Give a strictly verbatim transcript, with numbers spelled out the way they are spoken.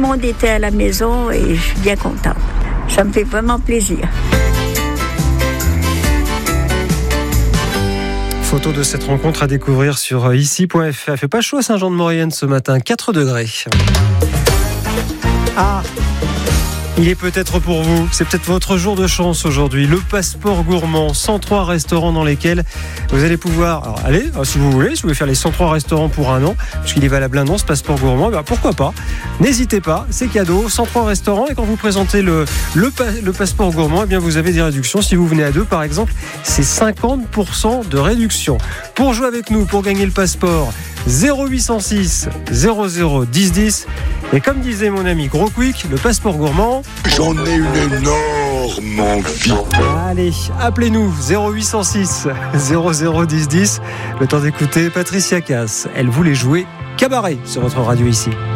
monde était à la maison et je suis bien contente. Ça me fait vraiment plaisir. Photo de cette rencontre à découvrir sur ici point f r. Il fait pas chaud à Saint-Jean-de-Maurienne ce matin, quatre degrés. Ah, il est peut-être pour vous, c'est peut-être votre jour de chance aujourd'hui. Le passeport gourmand, cent trois restaurants dans lesquels vous allez pouvoir alors, aller, si vous voulez, si vous voulez faire les cent trois restaurants pour un an, puisqu'il est valable un an ce passeport gourmand, ben pourquoi pas. N'hésitez pas, c'est cadeau, cent trois restaurants, et quand vous présentez le, le, le passeport gourmand, eh bien vous avez des réductions. Si vous venez à deux par exemple, c'est cinquante pour cent de réduction. Pour jouer avec nous, pour gagner le passeport, zéro huit cent six zéro zéro dix dix. Et comme disait mon ami Gros Quick, le passeport gourmand, j'en ai une énorme envie. Allez, appelez-nous zéro huit cent six zéro zéro dix dix. Le temps d'écouter Patricia Cass. Elle voulait jouer cabaret sur votre radio ici.